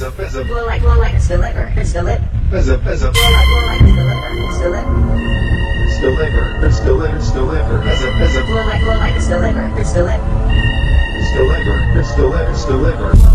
blow like it's deliver. It's deliver. Blow like it's deliver. It's deliver. Blow like it's deliver. It's deliver. It's deliver.